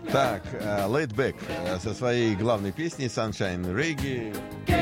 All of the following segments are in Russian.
Так, Laid Back со своей главной песней Sunshine Reggae.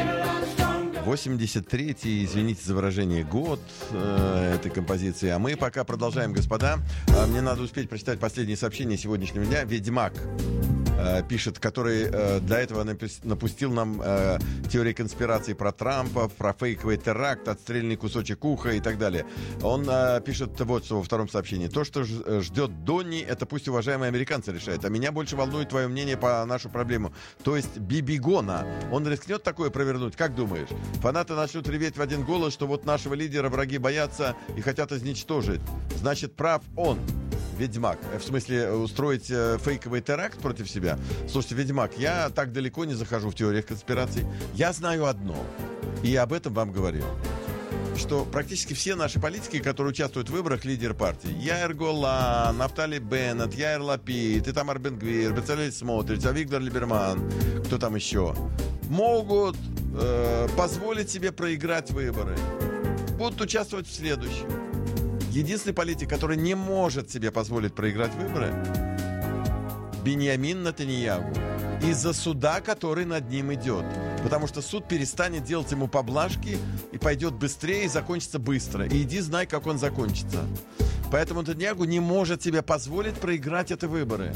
83-й, извините за выражение, год этой композиции. А мы пока продолжаем, господа. Мне надо успеть прочитать последнее сообщение сегодняшнего дня. Ведьмак пишет, который до этого напустил нам теории конспирации про Трампа, про фейковый теракт, отстрельный кусочек уха и так далее. Он пишет вот что во втором сообщении. То, что ждет Донни, это пусть уважаемые американцы решают. А меня больше волнует твое мнение по нашу проблему. То есть Бибигона. Он рискнет такое провернуть? Как думаешь? Фанаты начнут реветь в один голос, что вот нашего лидера враги боятся и хотят изничтожить. Значит, прав он. Ведьмак. В смысле, устроить фейковый теракт против себя? Слушайте, Ведьмак, я так далеко не захожу в теориях конспираций. Я знаю одно, и об этом вам говорил, что практически все наши политики, которые участвуют в выборах, лидер партии, Яир Голан, Нафтали Беннет, Яир Лапид, Итамар Бен-Гвир, Бецалель Смотрич, Авигдор Либерман, кто там еще, могут позволить себе проиграть выборы. Будут участвовать в следующем. Единственный политик, который не может себе позволить проиграть выборы, Биньямин Нетаньяху, из-за суда, который над ним идет. Потому что суд перестанет делать ему поблажки и пойдет быстрее и закончится быстро. И иди знай, как он закончится. Поэтому Нетаньяху не может себе позволить проиграть эти выборы.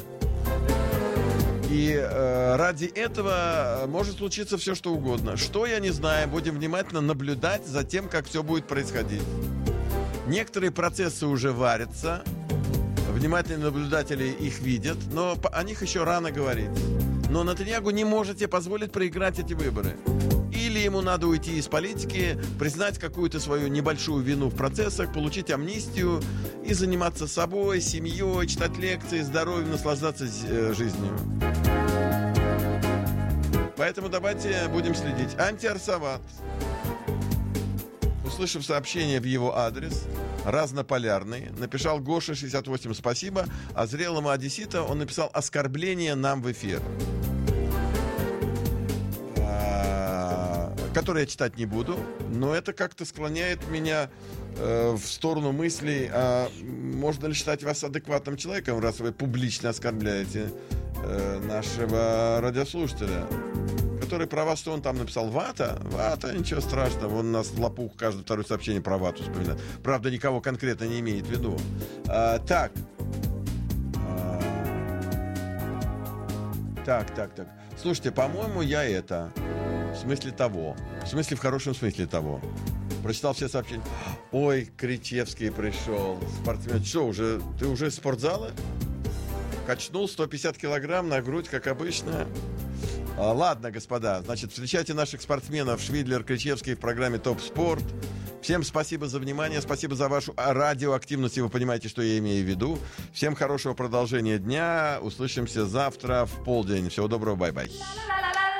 И ради этого может случиться все, что угодно. Что, я не знаю. Будем внимательно наблюдать за тем, как все будет происходить. Некоторые процессы уже варятся, внимательные наблюдатели их видят, но о них еще рано говорить. Но Нетаньяху не может себе позволить проиграть эти выборы. Или ему надо уйти из политики, признать какую-то свою небольшую вину в процессах, получить амнистию и заниматься собой, семьей, читать лекции, здоровьем, наслаждаться жизнью. Поэтому давайте будем следить. Антиарсават. Услышав сообщение в его адрес, разнополярный, написал Гоша 68 спасибо, а зрелому одессита он написал оскорбление нам в эфир, которое я читать не буду, но это как-то склоняет меня в сторону мыслей, можно ли считать вас адекватным человеком, раз вы публично оскорбляете нашего радиослушателя, который про вас, что он там написал? Вата, ничего страшного. Он у нас лопух каждое второе сообщение про вату вспоминает. Правда, никого конкретно не имеет в виду. Так. Слушайте, по-моему, я это... В смысле того. В смысле, в хорошем смысле того. Прочитал все сообщения. Ой, Кричевский пришел. Спортсмен. Что, ты уже из спортзала? Качнул 150 килограмм на грудь, как обычно. Ладно, господа, значит, встречайте наших спортсменов Швидлер, Кричевский в программе «Топ Спорт». Всем спасибо за внимание, спасибо за вашу радиоактивность, и вы понимаете, что я имею в виду. Всем хорошего продолжения дня, услышимся завтра в полдень. Всего доброго, бай-бай.